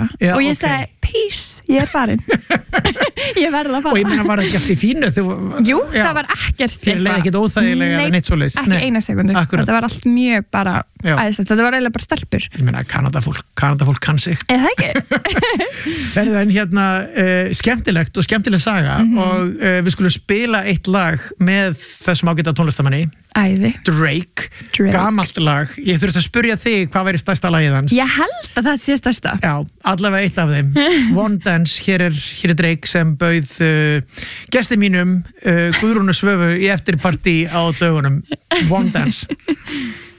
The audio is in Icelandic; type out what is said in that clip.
fara og ég sagði, peace, ég farin ég verð að fara og ég meina var ekki allt í fínu jú, það var ekkert þér leið ekkert óþægilega eða neitt svoleiðis ekki eina sekundu, Akkurat. þetta var allt mjög bara æðislegt, þetta var eiginlega bara stelpur ég meina Kanadafólk kann sig eða ekki verður það hérna skemmtilegt og skemmtileg saga og við skulum spila eitt lag með þessum ágæta tónlistamanni æði Drake, gamalt lag ég þurfti að spyrja þig hvað væri stærsta lagið hans ég held að það sé stærsta já, allavega eitt af þeim One Dance, hér er Drake sem bauð gesti mínum Guðrúnu Svöfu í eftirpartí á dögunum One Dance